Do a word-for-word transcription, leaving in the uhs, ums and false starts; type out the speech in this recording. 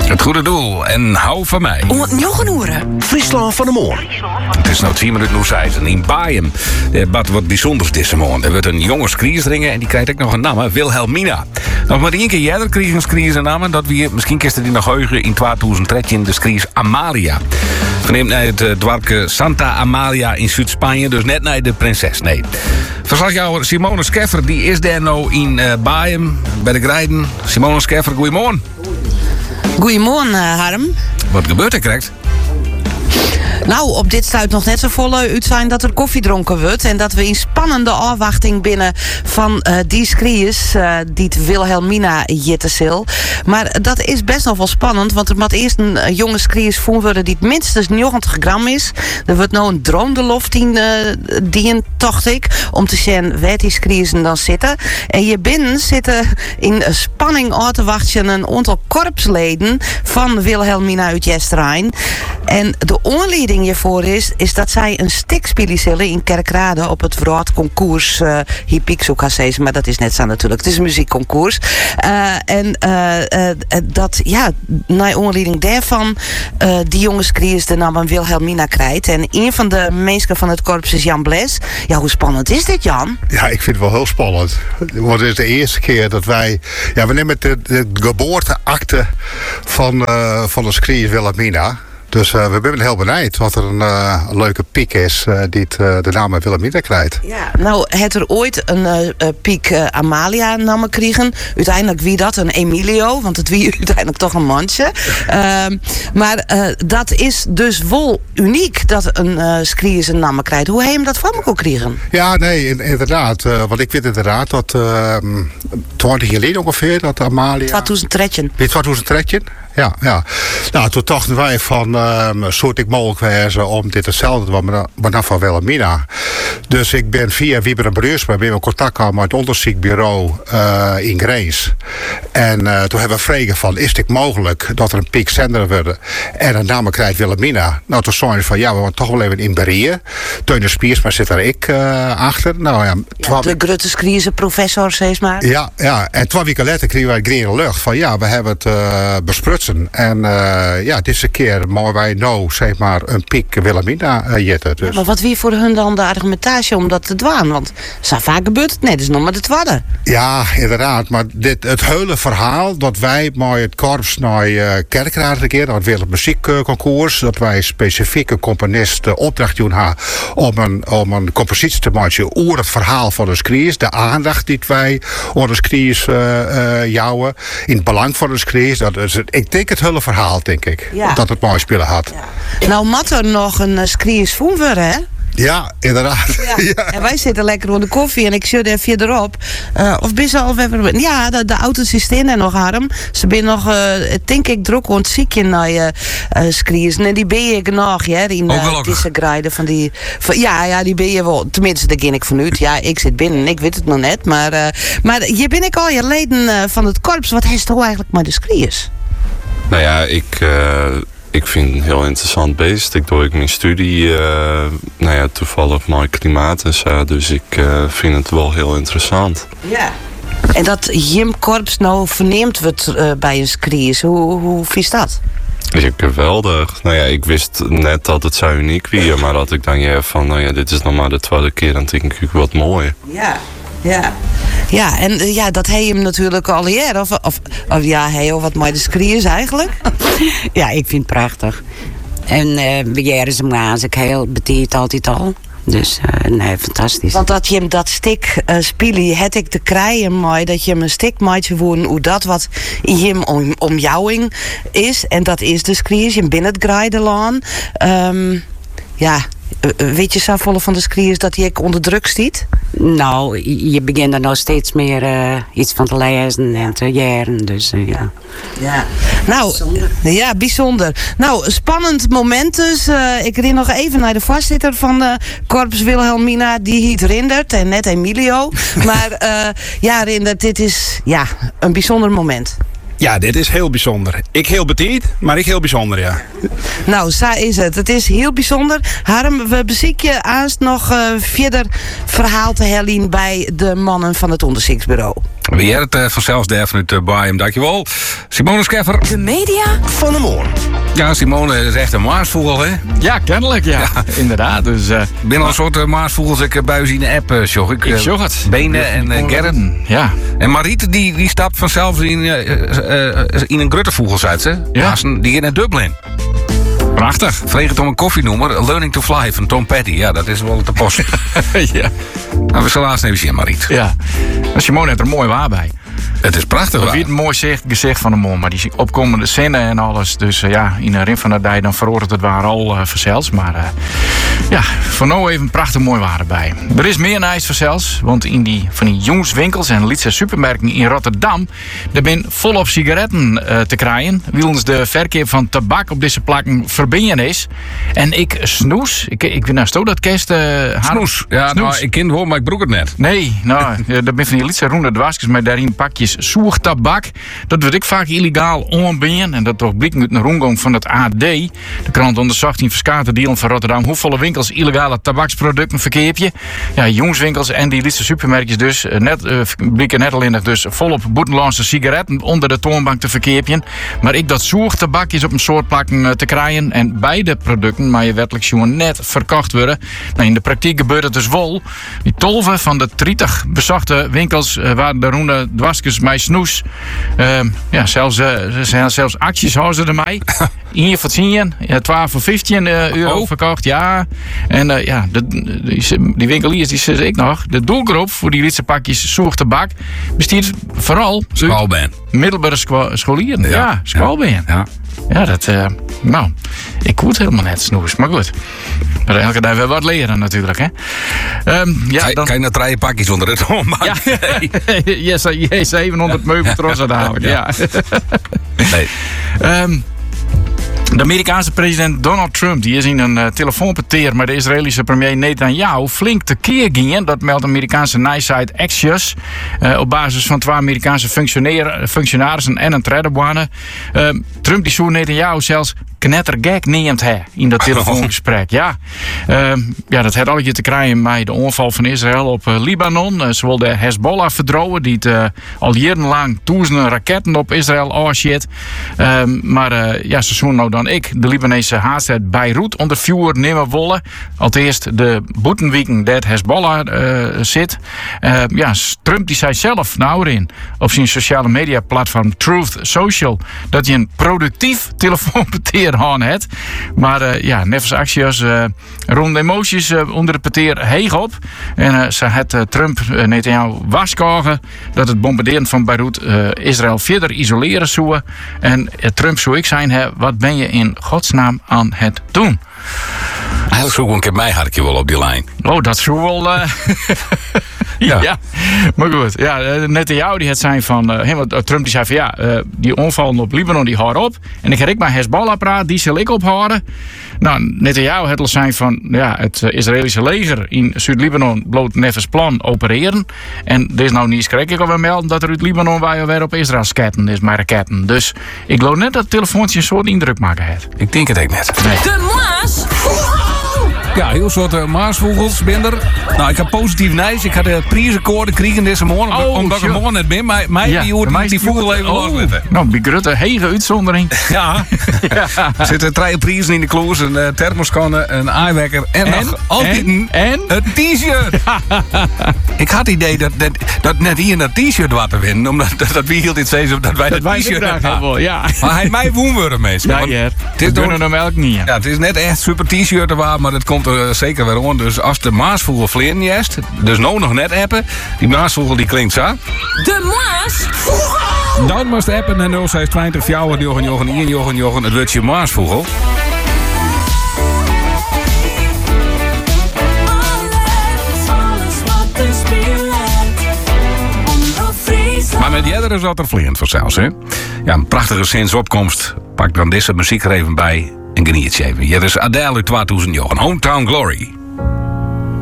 Het goede doel en hou van mij. Om het nog een uren. Friesland van de Moor. Het is nou twee minuten nu zijzen in Baaium. Er wat wat bijzonders deze morgen. Er wordt een jonge skriersringer en die krijgt ook nog een naam, Wilhelmina. Nog maar één keer jij kreeg een skriers een naam. Dat we misschien kisten die nog heugen in tweeduizend dertien de skriers Amalia. Verneemt naar het uh, dwarke Santa Amalia in Zuid-Spanje, dus net naar de prinses. Nee. Verslagjouwer Simone Scheffer die is daar nou in uh, Baaium bij de Grijden. Simone Scheffer, goeiemorgen. Goedemorgen, uh, Harm. Wat gebeurt er, krijgt? Nou, op dit sluit nog net zo vol uit zijn dat er koffie dronken wordt. En dat we in spannende afwachting binnen van uh, die skriers, uh, die het Wilhelmina jittesil. Maar dat is best nog wel spannend, want er moet eerst een uh, jonge skriers voeren worden die het minstens negentig gram is. Er wordt nou een droomdeloft in uh, dien, tocht ik, om te zien waar die skriers dan zitten. En hier binnen zitten in spanning aan te wachten een aantal korpsleden van Wilhelmina uit Jesterijn. En de oorleding hiervoor is, is dat zij een stik spelen zullen in Kerkrade op het Wraadconcours uh, Hippiksoekasees, maar dat is net zo natuurlijk. Het is een muziekconcours. Uh, en uh, uh, dat, ja, naar oorleding daarvan, uh, die jongens kreeg de naam Wilhelmina krijgt. En een van de mensen van het korps is Jan Bles. Ja, hoe spannend is dit, Jan? Ja, ik vind het wel heel spannend. Want het is de eerste keer dat wij... Ja, we nemen de, de geboorteakte van, uh, van de skriers Wilhelmina. Dus uh, we zijn heel benieuwd wat er een, uh, een leuke piek is uh, die het, uh, de naam Wilhelmina krijgt. Ja, nou, het er ooit een uh, piek uh, Amalia namen kregen. Uiteindelijk wie dat? Een Emilio, want het wie uiteindelijk toch een mandje. Uh, maar uh, dat is dus wel uniek dat een uh, skriers een naam krijgt. Hoe heb je hem dat van elkaar kregen? Ja, nee, inderdaad. Uh, want ik weet inderdaad dat uh, twintig jaar geleden ongeveer, dat Amalia... tweeduizend dertien. tweeduizend dertien? Ja, ja. Nou, toen dachten wij van, um, soort ik mogelijk wezen om dit hetzelfde te doen, maar dan van Wilhelmina. Dus ik ben via Wieber en Breursma ben in contact gekomen met het onderzoekbureau uh, in Grains. En uh, toen hebben we vregen van, is het mogelijk dat er een piek zender wordt en een naam krijgt Wilhelmina? Nou, toen zeiden ze van, ja, we gaan toch wel even in Berrieën. Teun de Spiersma zit daar ik uh, achter. Nou, ja, ja, de Grutte Skrierse professor, zeg maar. Ja, ja, en twee weken later kregen wij groene lucht van, ja, we hebben het uh, besprutsen. En uh, ja, deze keer mogen wij nou, zeg maar, een piek Wilhelmina uh, jetten. Dus. Ja, maar wat wie voor hun dan de argumentatie om dat te doen? Want zo vaak gebeurt het net, het is nog maar de tweede. Ja, inderdaad. Maar dit, het hele verhaal dat wij met het korps naar uh, Kerkrade keer, naar het Wereldmuziekconcours, dat wij specifieke componisten opdracht doen ha, om een, om een compositie te maken over het verhaal van de skriers, de aandacht die wij over de skriers uh, uh, jouwen, in het belang van de skriers. Dat is het, ik denk het hele verhaal, denk ik, ja. Dat het mooi spelen had. Ja. Nou, mat er nog een uh, skriers voeren, hè? Ja, inderdaad. Ja. Ja. En wij zitten lekker onder de koffie en ik zit er verderop. Uh, of ben je al even... Ja, de, de auto's zitten er nog, Harm. Ze zijn nog, uh, denk ik, druk aan het ziekje naar je uh, skriers. En die ben je nog, ja, in uh, deze grijden van die... Van, ja, ja, die ben je wel. Tenminste, daar ging ik vanuit. Ja, ik zit binnen, ik weet het nog net. Maar, uh, maar je ben ik al je leden uh, van het korps. Wat is toch eigenlijk met de skriers? Nou ja, ik... Uh... Ik vind het een heel interessant beest. Ik doe ook mijn studie, uh, nou ja, toevallig mooi klimaat en zo. Dus ik uh, vind het wel heel interessant. Ja. En dat Jim Korps nou verneemt wordt uh, bij een skriers, hoe, hoe vies dat? Ja, geweldig. Nou ja, ik wist net dat het zo uniek was, maar dat ik dan ja, van, nou ja, dit is nog maar de tweede keer, dan denk ik wat mooi. Ja. Ja, ja en uh, ja, dat hij hem natuurlijk al hier. Of, of, of ja, hij of wat maar de skriers eigenlijk. Ja, ik vind het prachtig. En uh, we jaren ze maar als ik heel betiert altijd al. Dus uh, nee, fantastisch. Want dat je hem dat stik uh, spelen, het ik te krijgen, maar dat je hem een stik maakt worden hoe dat wat in hem om, omjouwing is. En dat is de skriers, je binnen het grijden um, ja. Weet je zo volle van de skriers dat hij ook onder druk stiet? Nou, je begint er nou steeds meer uh, iets van te lezen en te jaren, dus uh, ja. Ja, nou, bijzonder. Ja, bijzonder. Nou, spannend moment dus. Uh, ik ren nog even naar de voorzitter van de Korps Wilhelmina, die heet Rindert en net Emilio. Maar uh, ja, Rindert, dit is ja, een bijzonder moment. Ja, dit is heel bijzonder. Ik heel betiert, maar ik heel bijzonder, ja. Nou, zo is het. Het is heel bijzonder. Harm, we bezieken je aanst nog uh, verder verhaal te herlien bij de mannen van het onderzoeksbureau. We hebben het uh, vanzelfs daar vanuit uh, Bayern. Dankjewel. Simone Scheffer. De media Van de Moorn. Ja, Simone is echt een maasvogel, hè? Ja, kennelijk, ja. ja. Inderdaad. Dus, uh, ik ben al een soort uh, maasvogels. Ik uh, buis in de app, uh, Sjog. Ik, uh, ik zag het. Benen en uh, Gerrit. Ja. En Mariette, die, die stapt vanzelf in, uh, uh, in een gruttevoegels uit, hè? Ja. Die in naar Dublin. Prachtig. Vreeg het om een koffienoemer. Learning to Fly van Tom Petty. Ja, dat is wel te post. ja. Nou, we zullen laatst even zien, Mariet. Ja. Simone heeft er mooi waar bij. Het is prachtig waar. Wie het mooi zegt, gezicht van de man. Maar die opkomende zinnen en alles. Dus uh, ja, in de rim van de dij dan veroordeelt het waar al uh, verzels. Maar uh, ja, voor nou even prachtig mooi waar erbij. Er is meer nice verzels. Want in die van die jongenswinkels en Lidse supermerken in Rotterdam. Er zijn volop sigaretten uh, te krijgen. Wielens de verkeer van tabak op deze plakken verbinden is. En ik snoes. Ik, ik weet nou zo dat kerst. Uh, snoes. Ja, snoes. Nou, ik ken het hoor, maar ik broek het net. Nee, nou, dat ben van die Lidse ronde dwarsjes met daarin pakjes zoertabak. Dat werd ik vaak illegaal onbeen. En dat toch blijkt uit een rondgang van het A D. De krant onderzocht in verskate delen van Rotterdam hoeveel winkels illegale tabaksproducten verkeer je. Ja, jongenswinkels en die Lidse supermerkjes dus. Net, uh, blikken net alleen dus volop boetenlandse sigaretten onder de toonbank te verkeerpjen. Maar ik dat zoertabak is op een soort plakken te krijgen. En beide producten, maar je wettelijk jongen net verkocht worden. Nou, in de praktijk gebeurt het dus wel. Die tolve van de dertig bezochte winkels uh, waar de ronde dwarsjes mij snoes. Uh, ja, zelfs, uh, zelfs acties houden ze ermee. Hier voor tien, twaalf voor vijftien uh, euro oh. verkocht. Ja. En uh, ja, de, die, die winkeliers, die zeg ik nog. De doelgroep voor die Lidse pakjes zoertabak bestaat vooral schoolbeen. Middelbare scho- scholieren. Ja, ja schoolbeen. Ja. Ja, dat, uh, nou, ik hoed helemaal net snoes, maar goed. Maar elke dag wel wat leren natuurlijk, hè. Um, ja, kan, dan... kan je nou drie pakjes onder het toonbank? Ja, yes, yes, zevenhonderd meubeltrossen dadelijk, ja. ja. Nee. Um, De Amerikaanse president Donald Trump die is in een uh, telefoonpeteer met de Israëlische premier Netanyahu flink tekeer ging. Dat meldt de Amerikaanse nieuwsite Axios. Uh, op basis van twee Amerikaanse functionarissen en een tredderbanen. Uh, Trump die zoekt Netanyahu zelfs knettergek neemt hij in dat telefoongesprek. Ja, uh, ja dat had alletje te krijgen met de onval van Israël op uh, Libanon. Uh, zowel de Hezbollah verdrouwen die het uh, al jarenlang duizenden raketten op Israël afschiet. Uh, maar uh, ja, ze zoeken nou dan ik de Libanese haastheid Beirut onder vuur nemen willen. Allereerst de boetenweken dat Hezbollah uh, zit. Uh, ja, Trump die zei zelf nou in op zijn sociale media platform Truth Social dat hij een productief telefoonpeteer aan het. Maar uh, ja, nevens Axios uh, rond emoties uh, onder de peteer heeg op. En uh, ze had uh, Trump uh, Netanyahu waarschuwen dat het bombarderen van Beirut uh, Israël verder isoleren zou. En uh, Trump zou ik zijn, hè, wat ben je in godsnaam aan het doen? Eigenlijk zoek een keer mij had ik je wel op die lijn. Oh, dat zou wel... Uh... ja. ja, maar goed. Ja, Netanyahu die het zijn van... Uh, helemaal, Trump die zei van ja, uh, die onvallen op Libanon die houden op. En ik ga ik maar Hezbollah praten, die zal ik ophouden. Nou, Netanyahu het al zijn van ja, het uh, Israëlische leger in Zuid-Libanon bloot nevens plan opereren. En er is nou niet schrik ik alweer melden dat er uit Libanon wij weer op Israël sketten is met raketten. Dus ik geloof net dat het telefoontje een soort indruk maken heeft. Ik denk het ook net. Nee. De Maas. Ja, heel soort uh, maasvogels, binder. Nou, ik heb positief nice. Ik had de prijzenkoorden kriegen deze morgen. Oh, omdat ik sure. morgen net ben. Maar mij Ja, die hoort mij die vogel even oh. loszetten. Nou, bij Grutte, hege uitzondering. Ja. ja. Er zitten drie prijzen in de kloos. Een uh, thermoskanne, een aaiwekker en, En? nog altijd En? een, En? een t-shirt. Ik had het idee dat, dat, dat net hier een t-shirt wat te winnen. Omdat dat, dat wie hield dit steeds op dat wij dat, Dat wij t-shirt graag hebben, wel, ja. Maar hij mij woonwurm meestal. Ja, Want ja. het is We door- kunnen hem elk niet. Ja, het is net echt super t-shirt waar, maar het komt er uh, zeker weer om. Dus als de maasvogel vleeren jest, dus nou nog net appen. Die maasvogel die klinkt zo. De Maas. Dan moest de appen naar nul zes twintig fjouwer jochen jochen één jochen jochen het wordt je maasvogel. Maar met die is dat er vliegend vanzelfs, hè? Ja, een prachtige zinsopkomst. Pak dan deze muziek er even bij en geniet je even. Hier is Adele uit tweeduizend jochen. Hometown Glory.